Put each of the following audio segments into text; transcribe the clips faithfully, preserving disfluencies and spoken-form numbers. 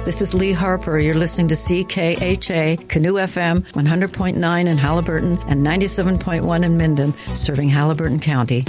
This is Lee Harper. You're listening to C K H A, Canoe F M, one hundred point nine in Halliburton and ninety-seven point one in Minden, serving Halliburton County.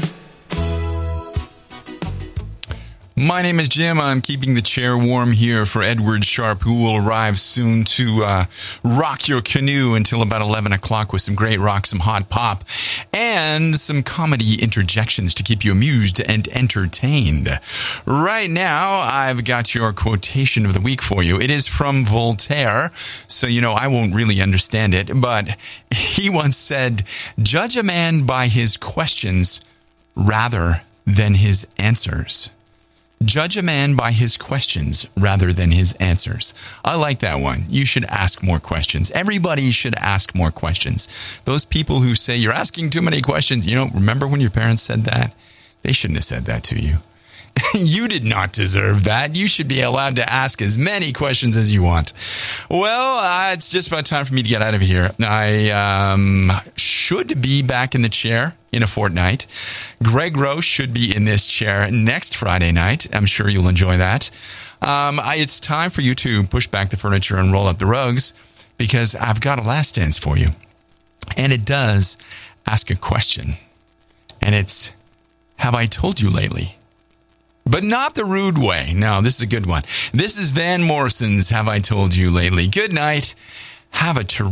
My name is Jim. I'm keeping the chair warm here for Edward Sharp, who will arrive soon to uh, rock your canoe until about eleven o'clock with some great rock, some hot pop, and some comedy interjections to keep you amused and entertained. Right now, I've got your quotation of the week for you. It is from Voltaire, so you know I won't really understand it, but he once said, "Judge a man by his questions rather than his answers." Judge a man by his questions rather than his answers. I like that one. You should ask more questions. Everybody should ask more questions. Those people who say you're asking too many questions, you know, remember when your parents said that? They shouldn't have said that to you. You did not deserve that. You should be allowed to ask as many questions as you want. Well, uh, it's just about time for me to get out of here. I um, should be back in the chair in a fortnight. Greg Rowe should be in this chair next Friday night. I'm sure you'll enjoy that. Um, I, it's time for you to push back the furniture and roll up the rugs because I've got a last dance for you. And it does ask a question. And it's, have I told you lately? But not the rude way. No, this is a good one. This is Van Morrison's Have I Told You Lately. Good night. Have a terrific